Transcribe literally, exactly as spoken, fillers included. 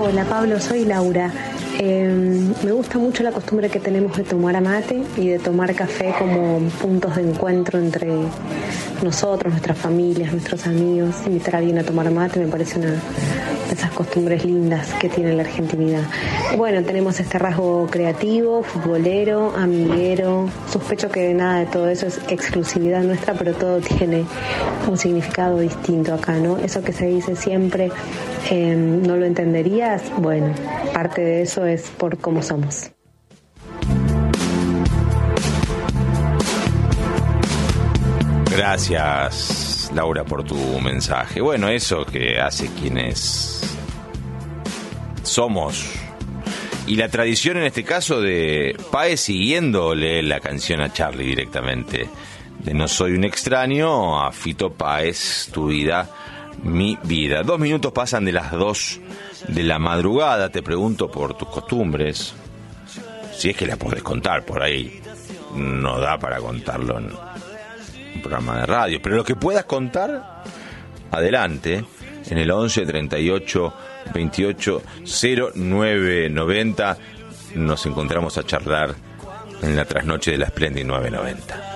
Hola Pablo, soy Laura. Eh, me gusta mucho la costumbre que tenemos de tomar mate y de tomar café como puntos de encuentro entre nosotros, nuestras familias, nuestros amigos. Invitar a alguien a tomar mate me parece una de esas costumbres lindas que tiene la argentinidad. Bueno, tenemos este rasgo creativo, futbolero, amiguero. Sospecho que nada de todo eso es exclusividad nuestra, pero todo tiene un significado distinto acá, ¿no? Eso que se dice siempre, eh, no lo entenderías, bueno, parte de eso es por cómo somos. Gracias, Laura, por tu mensaje. Bueno, eso que hace quienes somos. Y la tradición en este caso de Páez siguiéndole la canción a Charly directamente. De No soy un extraño a Fito Páez, Tu vida, mi vida. Dos minutos pasan de las dos de la madrugada. Te pregunto por tus costumbres. Si es que las podés contar por ahí. No da para contarlo en un programa de radio. Pero lo que puedas contar, adelante. En el once treinta y ocho veintiocho cero nueve noventa nos encontramos a charlar en la trasnoche de la Splendid nueve noventa.